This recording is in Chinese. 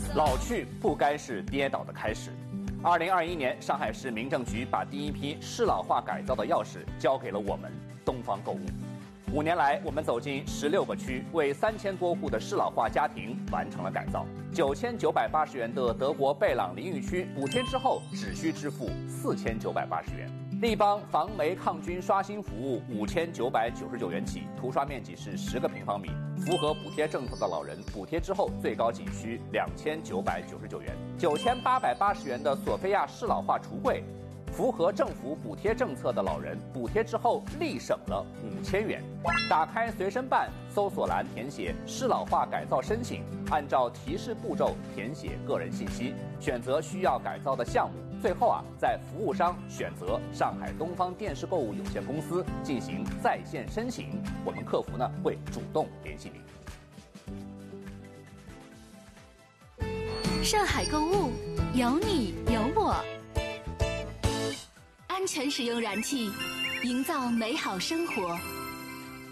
老去不该是跌倒的开始。2021年，上海市民政局把第一批适老化改造的钥匙交给了我们东方购物。5年来，我们走进16个区，为3000多户的适老化家庭完成了改造。9980元的德国贝朗淋浴区补贴之后，只需支付4980元。立邦防霉抗菌刷新服务5999元起，涂刷面积是10个平方米。符合补贴政策的老人，补贴之后最高仅需2999元。9880元的索菲亚适老化橱柜，符合政府补贴政策的老人，补贴之后立省了5000元。打开随身办，搜索栏填写适老化改造申请，按照提示步骤填写个人信息，选择需要改造的项目。最后在服务商选择上海东方电视购物有限公司进行在线申请，我们客服会主动联系您。上海购物，有你有我。安全使用燃气，营造美好生活。